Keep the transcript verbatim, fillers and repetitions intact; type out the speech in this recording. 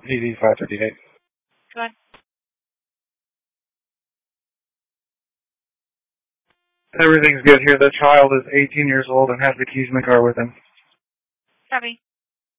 P D five thirty-eight. Go ahead. Everything's good here. The child is eighteen years old and has the keys in the car with him. Copy.